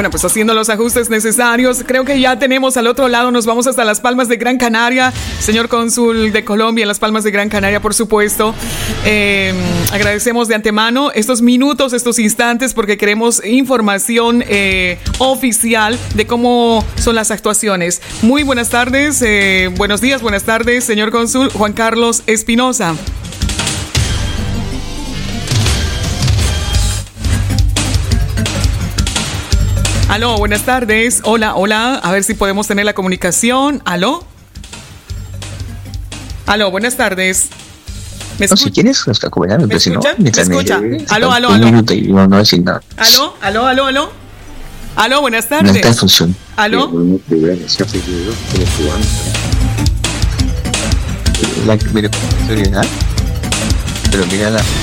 Bueno, pues haciendo los ajustes necesarios. Creo que ya tenemos al otro lado, nos vamos hasta Las Palmas de Gran Canaria. Señor cónsul de Colombia en Las Palmas de Gran Canaria, por supuesto. Agradecemos de antemano estos minutos, estos instantes, porque queremos información oficial de cómo son las actuaciones. Muy buenas tardes, buenos días, buenas tardes, señor cónsul Juan Carlos Espinosa. Aló, buenas tardes. Hola, hola. A ver si podemos tener la comunicación. Aló. Aló, buenas tardes. ¿Me escucha? No, si quieres, está cobrando. ¿Me escucha? ¿Me escucha? Aló, aló, un aló. minuto y no decir nada. Aló, aló, aló, aló. Aló, buenas tardes. No está en función. Aló. Pero mira la